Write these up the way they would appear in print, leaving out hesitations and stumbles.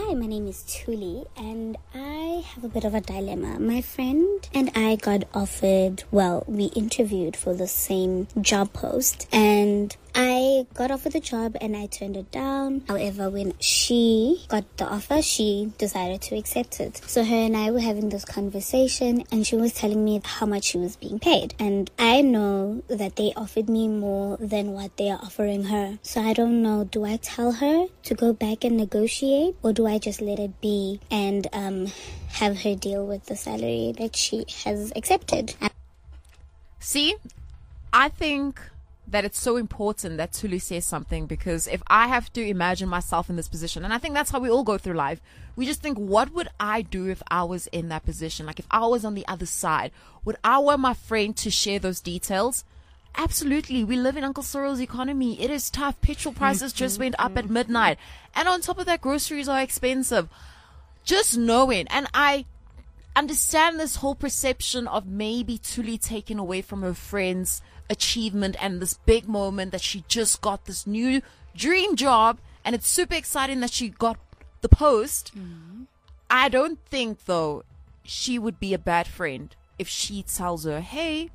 Hi, my name is Tuli, and I have a bit of a dilemma. My friend and I got offered, we interviewed for the same job post, and I got offered the job and I turned it down. However, when she got the offer, she decided to accept it. So her and I were having this conversation, and she was telling me how much she was being paid. And I know that they offered me more than what they are offering her. So I don't know, do I tell her to go back and negotiate, or do I just let it be and have her deal with the salary that she has accepted? See, I think that it's so important that Tuli says something, because if I have to imagine myself in this position, and I think that's how we all go through life, we just think, what would I do if I was in that position? Like, if I was on the other side, would I want my friend to share those details? Absolutely. We live in Uncle Cyril's economy. It is tough. Petrol prices just went up at midnight. And on top of that, groceries are expensive. Just knowing, and I understand this whole perception of maybe Tuli taken away from her friend's achievement and this big moment that she just got this new dream job, and it's super exciting that she got the post. I don't think, though, she would be a bad friend if she tells her, hey,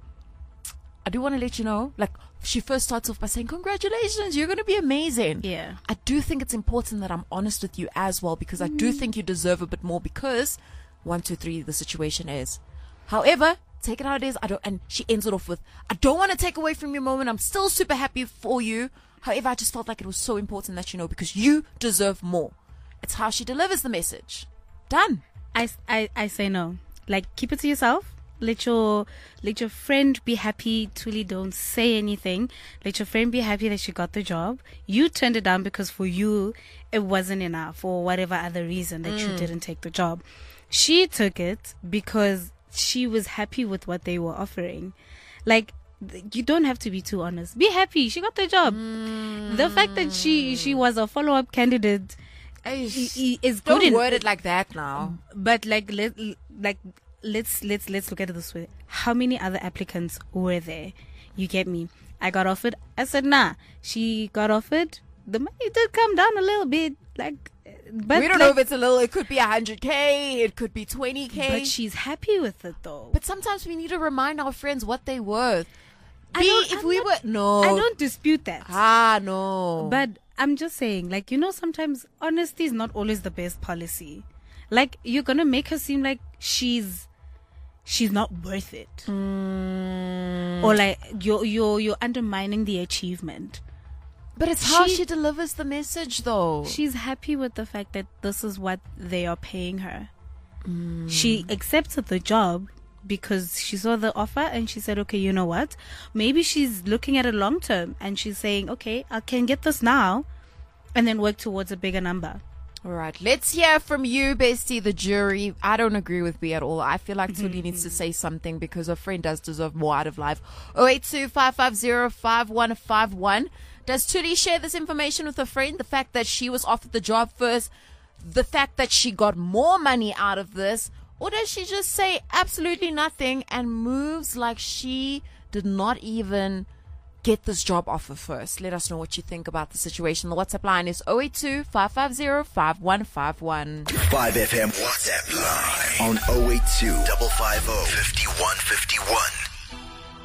I do want to let you know, like, she first starts off by saying, congratulations, you're going to be amazing. Yeah. I do think it's important that I'm honest with you as well, because I do think you deserve a bit more, because 1, 2, 3, the situation is. However, take it how it is. And she ends it off with, I don't want to take away from your moment. I'm still super happy for you. However, I just felt like it was so important that you know, because you deserve more. It's how she delivers the message. Done. I say no. Like, keep it to yourself. Let your friend be happy. Tuli, don't say anything. Let your friend be happy that she got the job. You turned it down because for you it wasn't enough, or whatever other reason that you didn't take the job. She took it because she was happy with what they were offering. Like, you don't have to be too honest. Be happy. She got the job. The fact that she was a follow-up candidate is good. Don't word it like that now. But let's look at it this way. How many other applicants were there? You get me? I got offered. I said nah. She got offered. The money did come down a little bit. But we don't know if it's a little. It could be 100K. It could be 20K. But she's happy with it, though. But sometimes we need to remind our friends what they're worth. I don't dispute that. No. But I'm just saying, sometimes honesty is not always the best policy. Like, you're gonna make her seem like she's not worth it, or like you're undermining the achievement. But it's how she delivers the message, though. She's happy with the fact that this is what they are paying her. She accepted the job because she saw the offer and she said, okay, you know what? Maybe she's looking at it long term and she's saying, okay, I can get this now and then work towards a bigger number. All right, let's hear from you, Bestie, the jury. I don't agree with B at all. I feel like Tuli needs to say something, because her friend does deserve more out of life. 082-550-5151. Does Tuli share this information with her friend? The fact that she was offered the job first, the fact that she got more money out of this, or does she just say absolutely nothing and moves like she did not even get this job offer first? Let us know what you think about the situation. The WhatsApp line is 082-550-5151. 5FM WhatsApp line on 082-550-5151.